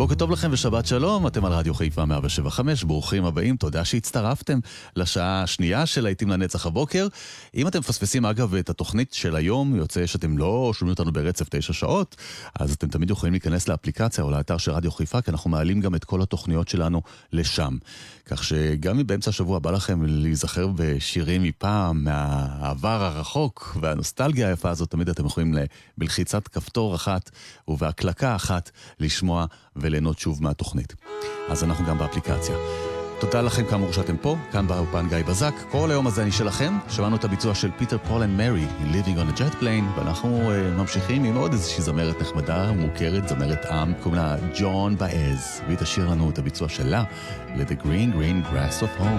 בוקר טוב לכם ושבת שלום, אתם על רדיו חיפה 107.5, ברוכים הבאים, תודה שהצטרפתם לשעה השנייה של להיטים לנצח הבוקר. אם אתם מפספסים אגב את התוכנית של היום, יוצא שאתם לא שומעים אותנו ברצף 9 שעות, אז אתם תמיד יכולים להיכנס לאפליקציה או לאתר של רדיו חיפה, כי אנחנו מעלים גם את כל התוכניות שלנו לשם. כך שגם אם באמצע השבוע בא לכם להיזכר בשירים מפעם, מהעבר הרחוק והנוסטלגיה היפה הזאת, תמיד אתם יכולים בלחיצת כפתור אחת ובהקלקה אחת לשמוע וליהנות שוב מהתוכנית. אז אנחנו גם באפליקציה. תודה לכם כאמור שאתם פה, כאן באופן גיא בזק. כל היום הזה אני שלכם. שמענו את הביצוע של פיטר פול and מרי, Living on a Jet Plane, ואנחנו ממשיכים עם עוד איזושהי זמרת נחמדה, מוכרת, זמרת עם, קוראים לה ג'ון באז, והיא תשאיר לנו את הביצוע שלה, ל-The Green Green Grass of Home.